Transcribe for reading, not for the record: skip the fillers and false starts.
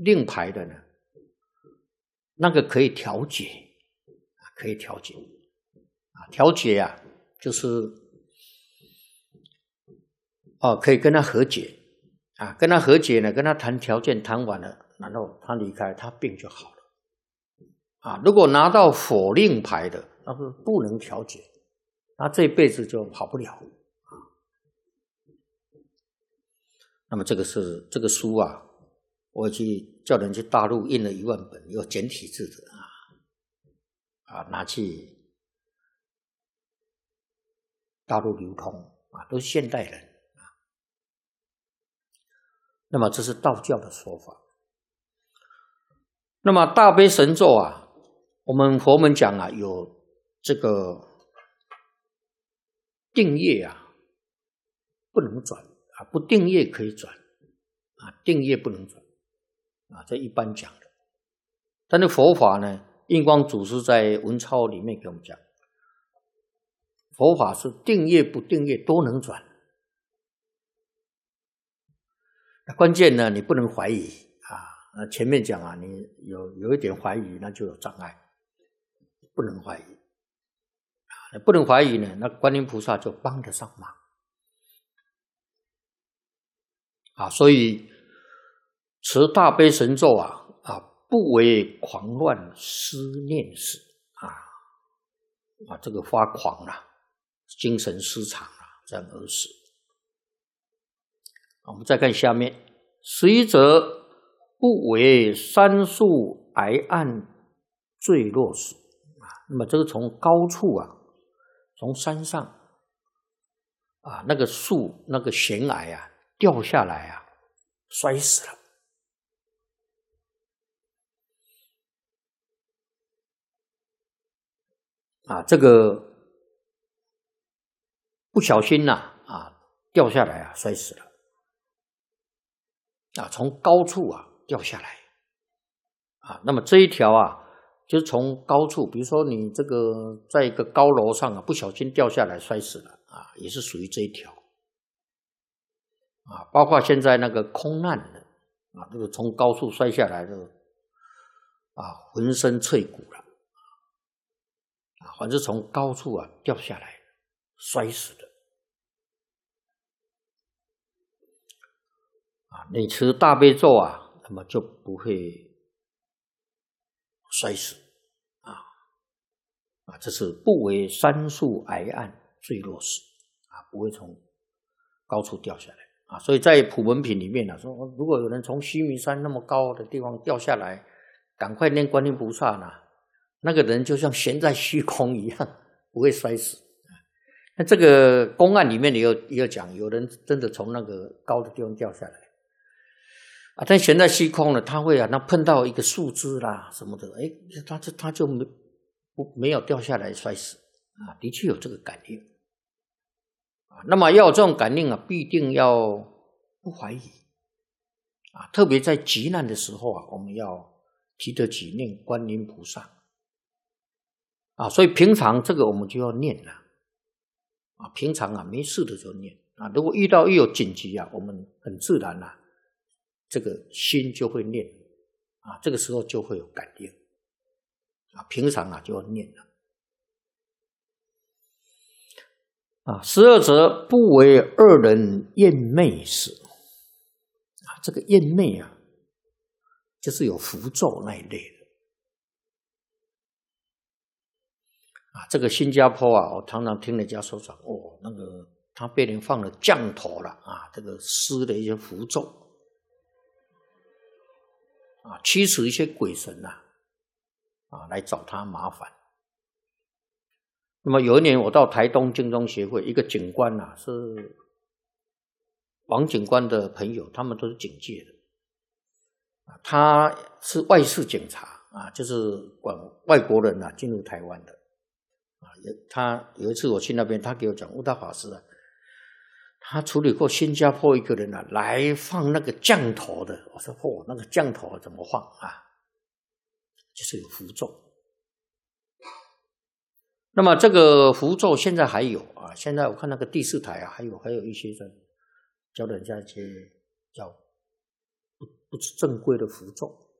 令牌的呢，那个可以调解，可以调解，调解啊，就是可以跟他和解，跟他和解呢，跟他谈条件，谈完了，然后他离开，他病就好了，如果拿到否令牌的，那是不能调解，他这辈子就好不了。那么这个书啊，我去叫人去大陆印了1万本，有简体字的拿去大陆流通都是现代人那么这是道教的说法。那么大悲神咒啊，我们佛门讲啊，有这个定业啊，不能转不定业可以转定业不能转这一般讲的。但是佛法呢，印光祖师在文钞里面给我们讲，佛法是定业不定业都能转。关键呢，你不能怀疑前面讲你有一点怀疑，那就有障碍，不能怀疑不能怀疑呢，那观音菩萨就帮得上忙所以持大悲神咒不为狂乱思念时这个发狂精神失常这样而死。我们再看下面，11则不为山树崖岸坠落时那么这个从高处从山上那个树那个悬崖掉下来摔死了这个不小心掉下来摔死了从高处掉下来那么这一条就是从高处，比如说你这个在一个高楼上不小心掉下来摔死了也是属于这一条包括现在那个空难的这个从高处摔下来的浑身脆骨了反正从高处掉下来摔死的你持大悲咒那么就不会摔死这是不为山树崖岸坠落时不会从高处掉下来所以在普门品里面说，如果有人从须弥山那么高的地方掉下来，赶快念观音菩萨那个人就像悬在虚空一样，不会摔死。那这个公案里面也有讲，有人真的从那个高的地方掉下来但悬在虚空了，他会那碰到一个树枝啦什么的，他就没有掉下来摔死的确有这个感应那么要有这种感应必定要不怀疑特别在急难的时候我们要提得起念观音菩萨所以平常这个我们就要念了平常没事的时候念如果遇到一有紧急我们很自然这个心就会念这个时候就会有感应平常就要念了12则不为二人厌魅时这个厌魅就是有符咒那一类的这个新加坡我常常听人家说那个他被人放了降头了这个施的一些符咒驱使一些鬼神来找他麻烦。那么有一年我到台东净宗协会，一个警官是王警官的朋友，他们都是警界的他是外事警察就是管外国人进入台湾的他有一次我去那边，他给我讲悟大法师他处理过新加坡一个人来放那个降头的。我说那个降头怎么放就是有符咒。那么这个符咒现在还有现在我看那个第4台还有一些人教人家一些叫不不是正规的符咒。